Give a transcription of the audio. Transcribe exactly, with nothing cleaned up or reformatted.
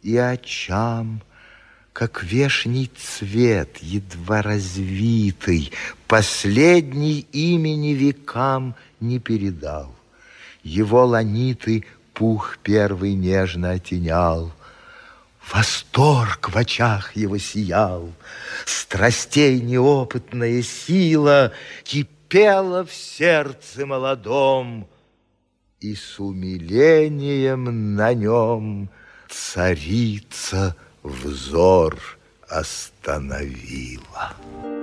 и очам, как вешний цвет, едва развитый, последний имени векам не передал. Его ланиты пух первый нежно отенял. Восторг в очах его сиял, страстей неопытная сила кипела в сердце молодом, и с умилением на нем царица взор остановила.